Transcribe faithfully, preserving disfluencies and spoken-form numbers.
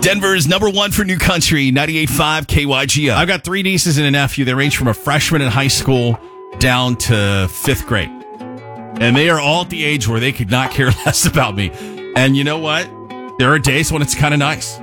Denver's number one for new country, ninety-eight point five K Y G O. I've got three nieces and a nephew. They range from a freshman in high school down to fifth grade. And they are all at the age where they could not care less about me. And you know what? There are days when it's kind of nice.